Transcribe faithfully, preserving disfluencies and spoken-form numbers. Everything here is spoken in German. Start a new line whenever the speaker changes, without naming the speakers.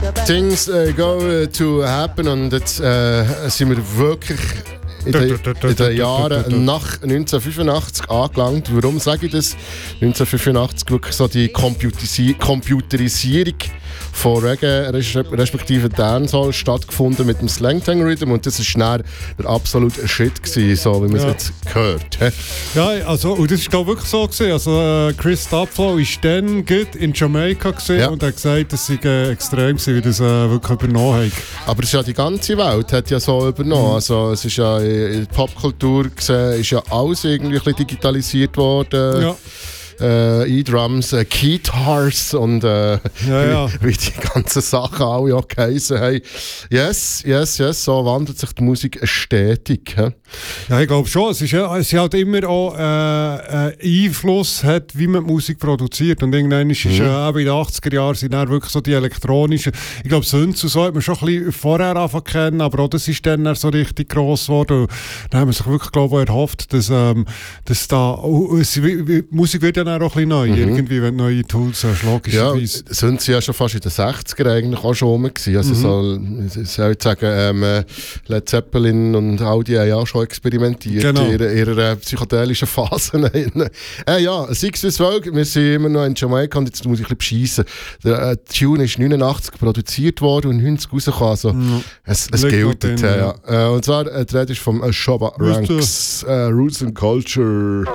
Things uh, go to happen und jetzt äh, sind wir wirklich in den, in den Jahren nach neunzehnhundertfünfundachtzig angelangt. Warum sage ich das? neunzehnhundertfünfundachtzig wirklich so die Computerisi- Computerisierung von Reggae respektive Dancehall stattgefunden mit dem Slangtang Rhythm und das war dann der absolute Shit gewesen, so wie man es ja. jetzt gehört.
Ja, also und das war wirklich so gewesen. Also äh, Chris Stapflo war dann gut in Jamaika ja. und hat gesagt, dass sie äh, extrem sind, wie das äh, wirklich übernommen hat.
Aber es ist ja die ganze Welt hat ja so übernommen. Mhm. Also es ist ja in der Popkultur gesehen, ist ja alles irgendwie ein bisschen digitalisiert worden. Ja. Äh, E-Drums, äh, Guitars und äh,
ja, ja.
Wie, wie die ganzen Sachen alle auch geheissen haben. Yes, yes, yes, so wandelt sich die Musik stetig. He?
Ja, ich glaube schon. Es ist ja, es hat immer auch äh, äh, Einfluss, hat, wie man die Musik produziert. Und irgendwann ist es mhm. äh, in den achtziger Jahren sind dann wirklich so die elektronischen. Ich glaube, Synths und so hat man schon ein bisschen vorher angefangen kennen, aber auch das ist dann so richtig gross geworden. Und dann haben wir sich wirklich, glaube ich, erhofft, dass, ähm, dass da uh, es, wie, wie, Musik wird dann auch ein bisschen neu, mhm. irgendwie, wenn du neue Tools hast, logischerweise.
Ja, sind sie ja schon fast in den sechziger eigentlich auch schon rum gewesen. Also mhm. so, ich soll sagen, ähm, Led Zeppelin und all die haben ja auch schon experimentiert genau. in ihrer, ihrer äh, psychedelischen Phase. äh, ja, sechs bis zwölf, wir sind immer noch in Jamaika und jetzt muss ich ein bisschen beschissen. Der äh, Tune ist neunundachtzig produziert worden und neunzig rausgekommen. Also, mhm. Es, es gilt. Äh, ja. äh, und zwar, äh, die Rede ist vom äh, Shabba Ranks, äh, Roots and Culture.